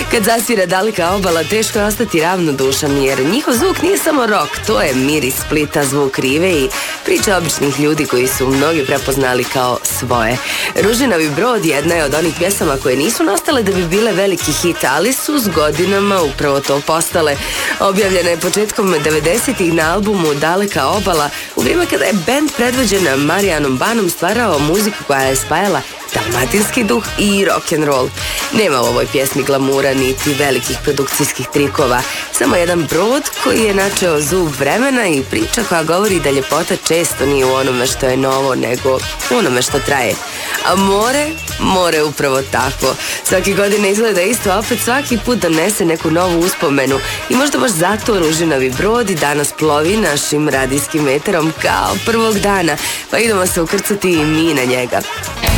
Kad zasvira Daleka obala, teško je ostati ravnodušan, jer njihov zvuk nije samo rock, to je miris Splita, zvuk rive i priča običnih ljudi koji su mnogi prepoznali kao svoje. Ružinovi brod jedna je od onih pjesama koje nisu nastale da bi bile veliki hit, ali su s godinama upravo to postale. Objavljena je početkom 90-ih na albumu Daleka obala, u vrijeme kada je bend predvođen Marijanom Banom stvarao muziku koja je spajala dalmatinski duh i rock'n'roll. Nema u ovoj pjesmi glamura niti velikih produkcijskih trikova, samo jedan brod koji je načeo zub vremena i priča koja govori da ljepota često nije u onome što je novo, nego u onome što traje. A more upravo tako. Svake godine izgleda isto, a opet svaki put donese neku novu uspomenu i možda baš zato Ružinovi brod i danas plovi našim radijskim eterom kao prvog dana, pa idemo se ukrcati i mi na njega.